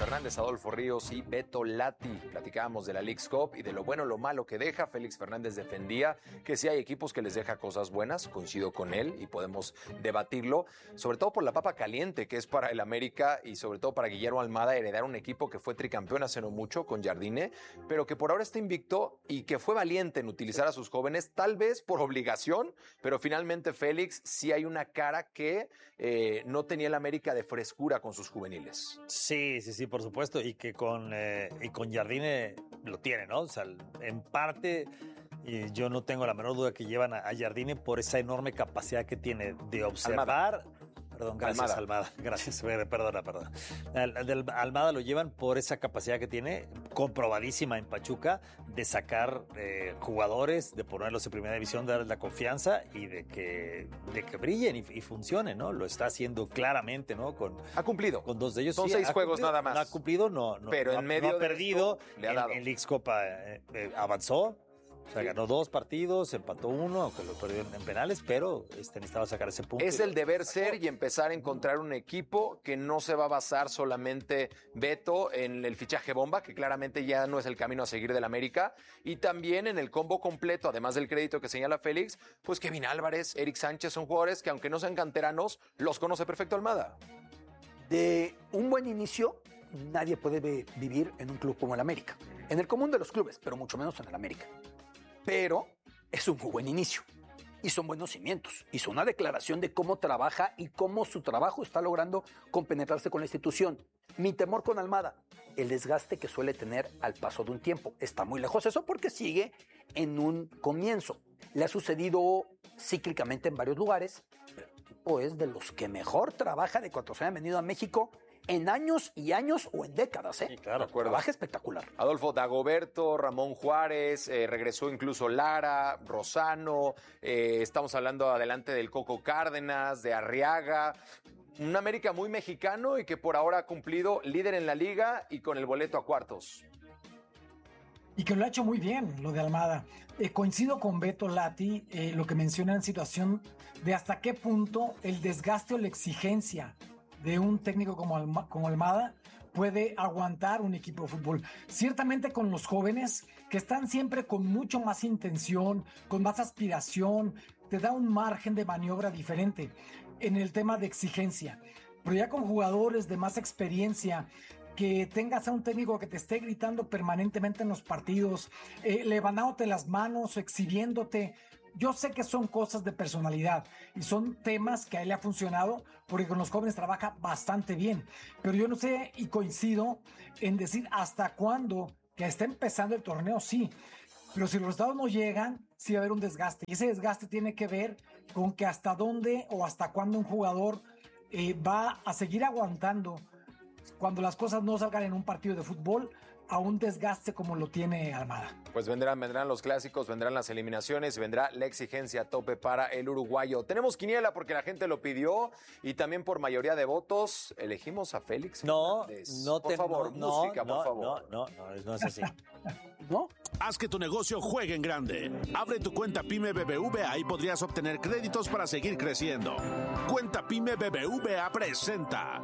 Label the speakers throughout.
Speaker 1: Fernández, Adolfo Ríos y Beto Lati. Platicábamos de la Leagues Cup y de lo bueno, lo malo que deja. Félix Fernández defendía que sí hay equipos que les deja cosas buenas, coincido con él y podemos debatirlo, sobre todo por la papa caliente que es para el América y sobre todo para Guillermo Almada heredar un equipo que fue tricampeón hace no mucho con Jardine, pero que por ahora está invicto y que fue valiente en utilizar a sus jóvenes, tal vez por obligación, pero finalmente Félix sí hay una cara que no tenía el América de frescura con sus juveniles.
Speaker 2: Sí, por supuesto, y que con Jardine lo tiene, ¿no? O sea, en parte yo no tengo la menor duda que llevan a Jardine por esa enorme capacidad que tiene de observar. Perdón, gracias Almada. Gracias, perdona. Almada lo llevan por esa capacidad que tiene, comprobadísima en Pachuca, de sacar jugadores, de ponerlos en primera división, de darles la confianza y de que brillen y funcionen, ¿no? Lo está haciendo claramente, ¿no?
Speaker 1: Ha cumplido.
Speaker 2: Con dos de ellos.
Speaker 1: Son 6 juegos nada más.
Speaker 2: No ha cumplido, pero en medio
Speaker 1: no
Speaker 2: ha perdido.
Speaker 1: Le ha dado.
Speaker 2: En Leagues Copa avanzó. O sea, ganó 2 partidos, empató 1, aunque lo perdió en penales, pero necesitaba sacar ese punto.
Speaker 1: Es el deber ser y empezar a encontrar un equipo que no se va a basar solamente, Beto, en el fichaje bomba, que claramente ya no es el camino a seguir del América, y también en el combo completo, además del crédito que señala Félix, pues Kevin Álvarez, Eric Sánchez son jugadores que aunque no sean canteranos, los conoce perfecto Almada.
Speaker 3: De un buen inicio, nadie puede vivir en un club como el América. En el común de los clubes, pero mucho menos en el América. Pero es un muy buen inicio y son buenos cimientos. Hizo una declaración de cómo trabaja y cómo su trabajo está logrando compenetrarse con la institución. Mi temor con Almada, el desgaste que suele tener al paso de un tiempo. Está muy lejos eso porque sigue en un comienzo. Le ha sucedido cíclicamente en varios lugares, pero el tipo es de los que mejor trabaja de cuando se han venido a México en años y años o en décadas, ¿eh?
Speaker 1: Sí, claro,
Speaker 3: trabaja espectacular.
Speaker 1: Adolfo, Dagoberto, Ramón Juárez, regresó incluso Lara, Rosano, estamos hablando adelante del Coco Cárdenas, de Arriaga, un América muy mexicano y que por ahora ha cumplido líder en la liga y con el boleto a cuartos.
Speaker 4: Y que lo ha hecho muy bien, lo de Almada. Coincido con Beto Lati, lo que menciona en situación de hasta qué punto el desgaste o la exigencia de un técnico como Almada puede aguantar un equipo de fútbol. Ciertamente con los jóvenes que están siempre con mucho más intención, con más aspiración, te da un margen de maniobra diferente en el tema de exigencia. Pero ya con jugadores de más experiencia, que tengas a un técnico que te esté gritando permanentemente en los partidos, levantándote las manos, exhibiéndote. Yo sé que son cosas de personalidad y son temas que a él le ha funcionado porque con los jóvenes trabaja bastante bien. Pero yo no sé y coincido en decir hasta cuándo, que está empezando el torneo, sí. Pero si los resultados no llegan, sí va a haber un desgaste. Y ese desgaste tiene que ver con que hasta dónde o hasta cuándo un jugador va a seguir aguantando cuando las cosas no salgan en un partido de fútbol a un desgaste como lo tiene Almada.
Speaker 1: Pues vendrán los clásicos, vendrán las eliminaciones, vendrá la exigencia a tope para el uruguayo. Tenemos quiniela porque la gente lo pidió y también por mayoría de votos elegimos a Félix Fernández. Por favor, música, por favor.
Speaker 2: No es así.
Speaker 3: ¿No?
Speaker 5: Haz que tu negocio juegue en grande. Abre tu cuenta PYME BBVA y podrías obtener créditos para seguir creciendo. Cuenta PYME BBVA presenta.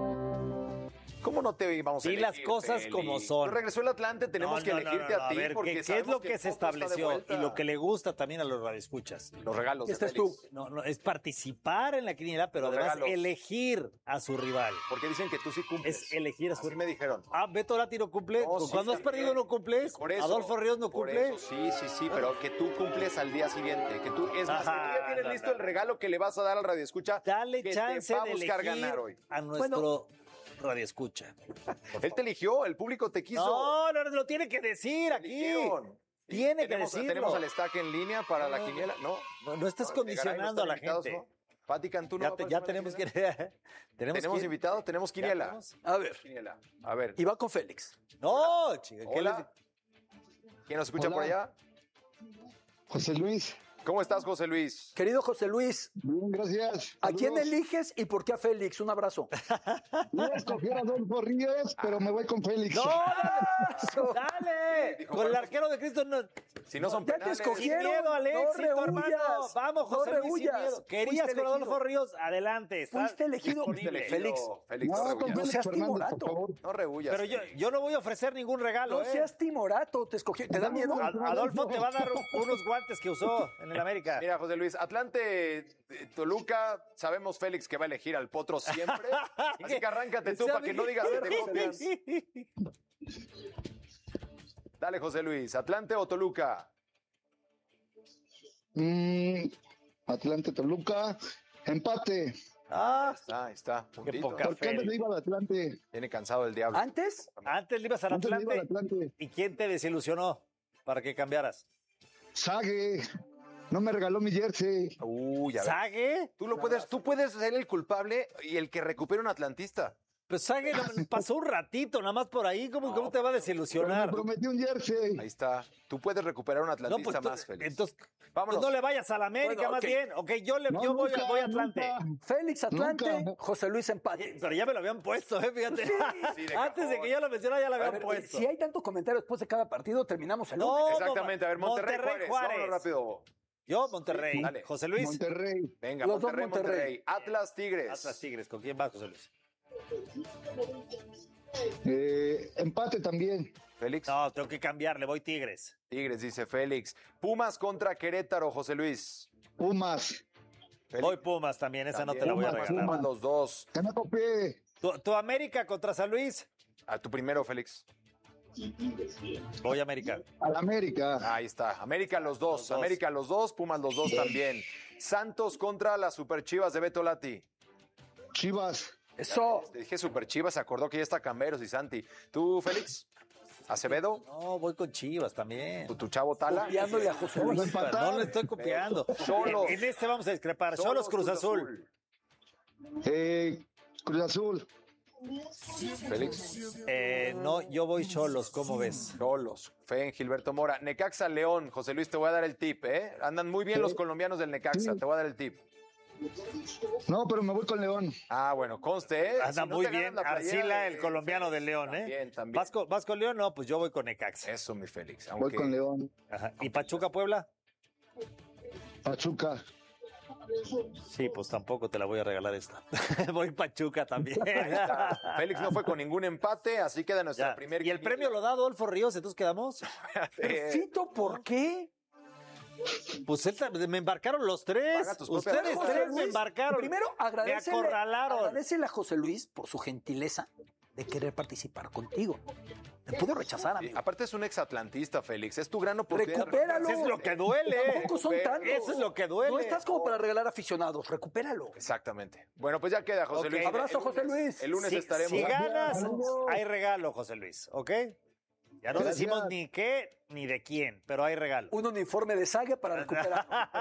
Speaker 1: ¿Cómo no te íbamos a elegir?
Speaker 2: Las cosas
Speaker 1: Félix?
Speaker 2: como son.
Speaker 1: Regresó el Atlante, tenemos que elegirte a ti.
Speaker 2: ver,
Speaker 1: porque
Speaker 2: ¿qué es lo que se estableció y lo que le gusta también a los radioescuchas?
Speaker 1: Los regalos de
Speaker 3: Este es
Speaker 1: Félix.
Speaker 3: tú.
Speaker 2: No, es participar en la quiniela, pero
Speaker 1: Los
Speaker 2: además
Speaker 1: regalos.
Speaker 2: elegir a su rival.
Speaker 1: Porque dicen que tú sí cumples.
Speaker 2: Es elegir a su
Speaker 1: Así me dijeron.
Speaker 2: Beto Lati no cumple.
Speaker 1: No, sí,
Speaker 2: Cuando has
Speaker 1: también.
Speaker 2: perdido no cumples.
Speaker 1: Por eso,
Speaker 2: Adolfo Ríos no
Speaker 1: por
Speaker 2: cumple.
Speaker 1: eso, sí, pero que tú cumples al día siguiente. Que tú, es más, que tú ya tienes listo el regalo que le vas a dar al radioescucha.
Speaker 2: Dale
Speaker 1: que
Speaker 2: chance
Speaker 1: te va a
Speaker 2: de
Speaker 1: buscar
Speaker 2: elegir
Speaker 1: ganar hoy.
Speaker 2: a nuestro radioescucha.
Speaker 1: Él te eligió, el público te quiso.
Speaker 2: No, lo tiene que decir aquí.
Speaker 1: Eligieron.
Speaker 2: Tiene que decirlo.
Speaker 1: Tenemos al stack en línea para la quiniela.
Speaker 2: No estés condicionando a la gente.
Speaker 1: Pati Cantú no va a
Speaker 2: Ya
Speaker 1: participar
Speaker 2: tenemos
Speaker 1: en
Speaker 2: que...
Speaker 1: la quiniela. Tenemos invitado, tenemos quiniela.
Speaker 3: A ver.
Speaker 1: Quiniela. A ver.
Speaker 3: Y va con Félix.
Speaker 2: No, chica.
Speaker 1: Hola. ¿Quién nos escucha
Speaker 6: Hola.
Speaker 1: por allá?
Speaker 6: José Luis.
Speaker 1: ¿Cómo estás, José Luis?
Speaker 3: Querido José Luis,
Speaker 6: Bien, gracias.
Speaker 3: ¿a quién
Speaker 6: Saludos.
Speaker 3: eliges y por qué a Félix? Un abrazo.
Speaker 6: Iba a escoger a Adolfo Ríos, pero me voy con Félix.
Speaker 2: ¡No! ¡Dale!
Speaker 1: Dijo,
Speaker 2: Con el
Speaker 1: bueno,
Speaker 2: arquero de Cristo no.
Speaker 1: Si no son
Speaker 3: Ya te
Speaker 1: penales.
Speaker 3: escogí.
Speaker 2: Sin miedo al
Speaker 3: No
Speaker 2: éxito, hermano.
Speaker 3: rehuyas.
Speaker 2: Vamos, José
Speaker 3: No
Speaker 2: Luis, sin
Speaker 3: rehuyas.
Speaker 2: miedo. ¿Querías
Speaker 3: Fuiste
Speaker 2: con Adolfo
Speaker 3: elegido.
Speaker 2: Ríos? Adelante. Está
Speaker 3: Fuiste elegido.
Speaker 2: disponible.
Speaker 3: Félix,
Speaker 1: Félix,
Speaker 6: No,
Speaker 1: no
Speaker 6: con
Speaker 1: rehuyas.
Speaker 6: Félix
Speaker 3: seas
Speaker 6: Fernández,
Speaker 3: timorato.
Speaker 6: por favor.
Speaker 1: No rehuyas.
Speaker 2: Pero yo no voy a ofrecer ningún regalo,
Speaker 3: No seas timorato, te escogí. ¿Te da miedo?
Speaker 2: Adolfo te va a dar unos guantes que usó en el América.
Speaker 1: Mira, José Luis, Atlante, Toluca, sabemos Félix que va a elegir al Potro siempre. Así que arráncate tú para que no digas que te copias. Dale, José Luis, ¿Atlante o Toluca?
Speaker 6: Atlante, Toluca. Empate.
Speaker 2: Ah,
Speaker 1: Ahí está. Puntito.
Speaker 2: poca
Speaker 6: ¿Por qué antes le iba al Atlante?
Speaker 1: Viene cansado el diablo.
Speaker 3: ¿Antes?
Speaker 2: antes le ibas al
Speaker 6: Antes le iba al
Speaker 2: Atlante.
Speaker 6: Atlante.
Speaker 2: ¿Y quién te desilusionó para que cambiaras?
Speaker 6: Sague. No me regaló mi jersey.
Speaker 1: Uy, a ver.
Speaker 2: ¿Sague?
Speaker 1: Tú puedes ser el culpable y el que recupere un atlantista.
Speaker 2: Pues Sague pasó un ratito nada más por ahí. ¿Cómo te va a
Speaker 6: Pero me
Speaker 2: desilusionar?
Speaker 6: prometió un jersey.
Speaker 1: Ahí está. Tú puedes recuperar un atlantista más, Félix.
Speaker 2: entonces,
Speaker 1: Vámonos.
Speaker 2: pues no le vayas a la América,
Speaker 3: Bueno,
Speaker 2: más
Speaker 3: ok.
Speaker 2: bien. Ok, yo
Speaker 6: No,
Speaker 2: voy
Speaker 6: nunca,
Speaker 2: a Atlante.
Speaker 6: nunca.
Speaker 3: Félix Atlante,
Speaker 6: Nunca.
Speaker 3: José Luis empate.
Speaker 2: Pero ya me lo habían puesto, fíjate.
Speaker 1: Sí, de
Speaker 2: Antes de
Speaker 1: cajón.
Speaker 2: que yo lo mencionara, ya lo
Speaker 3: A
Speaker 2: habían
Speaker 3: ver,
Speaker 2: puesto.
Speaker 3: si hay tanto comentario después de cada partido, terminamos el
Speaker 2: No,
Speaker 3: lunes.
Speaker 1: Exactamente. A ver, Monterrey, Juárez. Vámonos rápido.
Speaker 2: Yo, Monterrey.
Speaker 1: Sí, dale.
Speaker 2: José Luis.
Speaker 6: Monterrey.
Speaker 1: Venga,
Speaker 3: Los dos
Speaker 1: Monterrey.
Speaker 3: Monterrey.
Speaker 1: Atlas, Tigres.
Speaker 2: Atlas Tigres. ¿Con quién vas, José Luis?
Speaker 6: Empate también.
Speaker 1: Félix.
Speaker 2: No, tengo que cambiar. Le voy Tigres.
Speaker 1: Tigres, dice Félix. Pumas contra Querétaro, José Luis.
Speaker 6: Pumas.
Speaker 1: Félix.
Speaker 2: Voy Pumas también. Esa no te la voy a
Speaker 1: Pumas,
Speaker 2: regalar.
Speaker 1: Pumas los dos.
Speaker 6: Que no copié.
Speaker 2: ¿Tu América contra San Luis?
Speaker 1: A tu primero, Félix.
Speaker 2: Voy América.
Speaker 6: Al América.
Speaker 1: Ahí está. América los dos.
Speaker 2: Los dos.
Speaker 1: América los dos. Pumas los dos también. Santos contra las Super Chivas de Beto Lati.
Speaker 6: Chivas.
Speaker 3: Eso.
Speaker 1: Te dije Super Chivas, se acordó que ya está Camberos y Santi. ¿Tú, Félix? ¿Acevedo?
Speaker 2: No, voy con Chivas también.
Speaker 1: ¿Tu chavo Tala?
Speaker 3: Copiándole a José
Speaker 6: Vamos
Speaker 3: Luis.
Speaker 6: a empatar.
Speaker 2: No le estoy copiando.
Speaker 1: Cholos.
Speaker 2: En este vamos a discrepar. Cholos Cruz Azul.
Speaker 6: Cruz Azul.
Speaker 1: Félix.
Speaker 2: No, yo voy Cholos. ¿Cómo ves?
Speaker 1: Cholos. Fe en Gilberto Mora. Necaxa León. José Luis, te voy a dar el tip, ¿eh? Andan muy bien los colombianos del Necaxa.
Speaker 6: Sí.
Speaker 1: Te voy a dar el tip.
Speaker 6: No, pero me voy con León.
Speaker 1: Ah, bueno, conste, ¿eh?
Speaker 2: Anda
Speaker 1: Si no
Speaker 2: muy
Speaker 1: te ganas
Speaker 2: bien.
Speaker 1: la playera
Speaker 2: Arcila,
Speaker 1: de
Speaker 2: el colombiano
Speaker 1: Félix,
Speaker 2: del León, ¿eh?
Speaker 1: También, también.
Speaker 2: ¿Vas con León? No, pues yo voy con Necaxa.
Speaker 1: Eso, mi Félix.
Speaker 6: Voy
Speaker 1: Aunque...
Speaker 6: con León.
Speaker 2: Ajá. ¿Y Pachuca, Puebla?
Speaker 6: Pachuca.
Speaker 2: Sí, pues tampoco te la voy a regalar esta. Voy Pachuca también.
Speaker 1: Ahí está. Félix no fue con ningún empate, así queda nuestra
Speaker 2: Ya.
Speaker 1: primer
Speaker 2: ¿Y el premio lo da Adolfo Ríos? ¿Entonces quedamos?
Speaker 3: Fito, ¿por qué?
Speaker 2: Pues me embarcaron los tres.
Speaker 1: Paga tus propias
Speaker 2: Ustedes
Speaker 1: cosas.
Speaker 2: tres me embarcaron.
Speaker 3: Primero,
Speaker 2: me
Speaker 3: agradecele
Speaker 2: acorralaron.
Speaker 3: a José Luis por su gentileza de querer participar contigo. Me pudo rechazar,
Speaker 1: Sí,
Speaker 3: amigo.
Speaker 1: aparte es un exatlantista, Félix. Es tu gran oportunidad.
Speaker 3: Recupéralo.
Speaker 2: Eso es lo que duele.
Speaker 3: Tampoco son tantos.
Speaker 2: Eso es lo que duele.
Speaker 3: No estás como para regalar aficionados. Recupéralo.
Speaker 1: Exactamente. Bueno, pues ya queda, José
Speaker 2: Ok.
Speaker 1: Luis.
Speaker 3: Abrazo,
Speaker 1: El
Speaker 3: José
Speaker 1: lunes-
Speaker 3: Luis.
Speaker 1: El lunes
Speaker 2: Si
Speaker 1: estaremos.
Speaker 2: si ganas,
Speaker 6: Saludos.
Speaker 2: hay regalo, José Luis, ¿ok? Ya no
Speaker 6: Gracias.
Speaker 2: decimos ni qué ni de quién, pero hay regalo.
Speaker 3: Un uniforme de saga para recuperar.